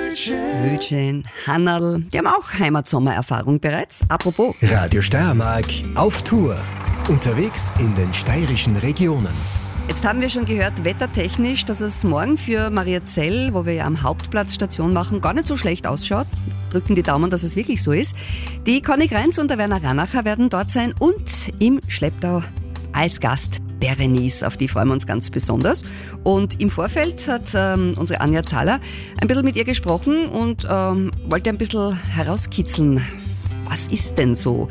Mütchen, Hannerl, die haben auch Heimatsommererfahrung bereits. Apropos, Radio Steiermark auf Tour. Unterwegs in den steirischen Regionen. jetzt haben wir schon gehört, wettertechnisch, dass es morgen für Mariazell, wo wir ja am Hauptplatz Station machen, gar nicht so schlecht ausschaut. Drücken die Daumen, dass es wirklich so ist. Die Conny Grenz und der Werner Ranacher werden dort sein und im Schlepptau als Gast Berenice, auf die freuen wir uns ganz besonders. Und im Vorfeld hat unsere Anja Zahler ein bisschen mit ihr gesprochen und wollte ein bisschen herauskitzeln, was ist denn so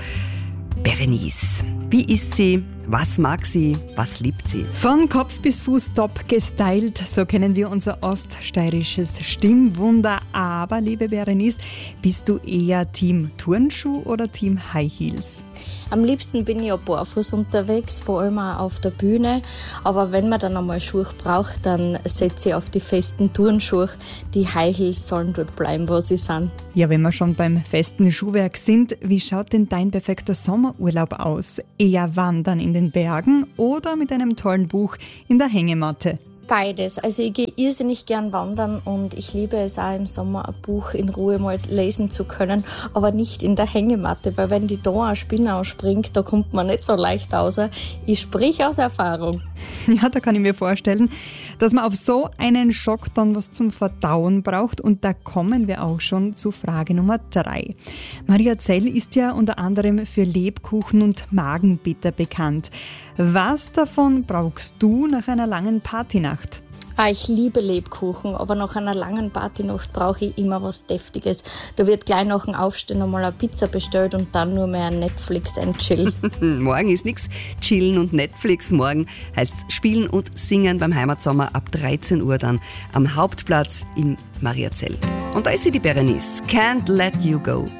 Berenice? Wie ist sie? Was mag sie? Was liebt sie? Von Kopf bis Fuß top gestylt, so kennen wir unser oststeirisches Stimmwunder. Aber, liebe Berenice, bist du eher Team Turnschuh oder Team High Heels? Am liebsten bin ich ja barfuß unterwegs, vor allem auch auf der Bühne. Aber wenn man dann einmal Schuhe braucht, dann setze ich auf die festen Turnschuhe. Die High Heels sollen dort bleiben, wo sie sind. Ja, wenn wir schon beim festen Schuhwerk sind, wie schaut denn dein perfekter Sommerurlaub aus? Eher wandern in den Bergen oder mit einem tollen Buch in der Hängematte? Beides. Also ich gehe irrsinnig gern wandern und ich liebe es auch im Sommer ein Buch in Ruhe mal lesen zu können, aber nicht in der Hängematte, weil wenn die da eine Spinne ausspringt, da kommt man nicht so leicht raus. Ich sprich aus Erfahrung. Ja, da kann ich mir vorstellen, dass man auf so einen Schock dann was zum Verdauen braucht und da kommen wir auch schon zu Frage Nummer 3. Mariazell ist ja unter anderem für Lebkuchen und Magenbitter bekannt. Was davon brauchst du nach einer langen Partynacht? Ich liebe Lebkuchen, aber nach einer langen Partynacht brauche ich immer was Deftiges. Da wird gleich nach dem Aufstehen einmal eine Pizza bestellt und dann nur mehr ein Netflix and Chill. Morgen ist nichts Chillen und Netflix. Morgen heißt Spielen und Singen beim Heimatsommer ab 13 Uhr dann am Hauptplatz in Mariazell. Und da ist sie, die Berenice. Can't Let You Go.